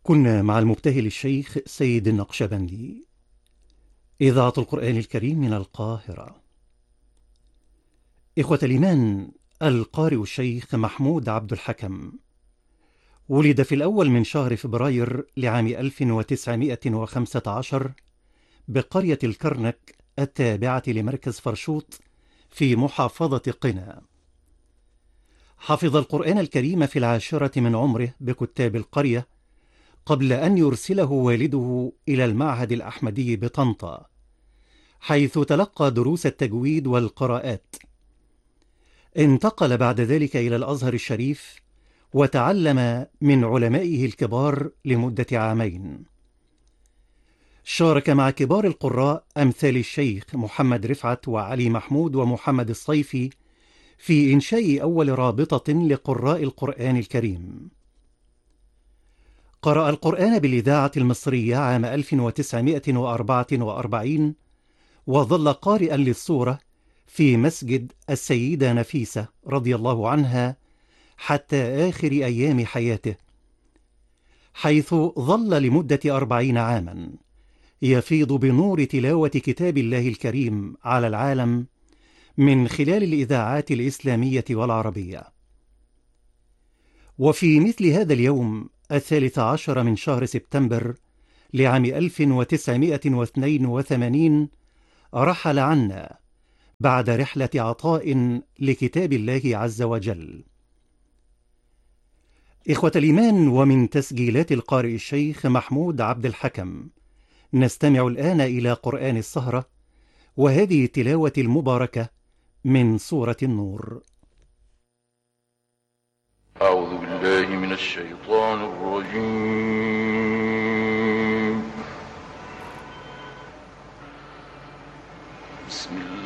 كنا مع المبتهل الشيخ سيد النقشبندي. إذاعة القرآن الكريم من القاهرة. إخوة الإيمان، القارئ الشيخ محمود عبد الحكم ولد في الأول من شهر فبراير لعام 1915 بقرية الكرنك التابعة لمركز فرشوط في محافظة قنا. حفظ القرآن الكريم في 10 من عمره بكتاب القرية قبل أن يرسله والده إلى المعهد الأحمدي بطنطا، حيث تلقى دروس التجويد والقراءات. انتقل بعد ذلك إلى الأزهر الشريف وتعلم من علمائه الكبار لمدة عامين. شارك مع كبار القراء أمثال الشيخ محمد رفعت وعلي محمود ومحمد الصيفي في إنشاء أول رابطة لقراء القرآن الكريم. قرأ القرآن بالإذاعة المصرية عام 1944 وظل قارئا للسورة في مسجد السيدة نفيسة رضي الله عنها حتى آخر أيام حياته، حيث ظل لمدة 40 عاما يفيض بنور تلاوة كتاب الله الكريم على العالم من خلال الإذاعات الإسلامية والعربية. وفي مثل هذا اليوم 13 من شهر سبتمبر لعام 1982 رحل عنا بعد رحلة عطاء لكتاب الله عز وجل. إخوة الإيمان، ومن تسجيلات القارئ الشيخ محمود عبد الحكم نستمع الآن إلى قرآن السهرة، وهذه التلاوة المباركة من سورة النور. أعوذ بالله من الشيطان الرجيم. بسم الله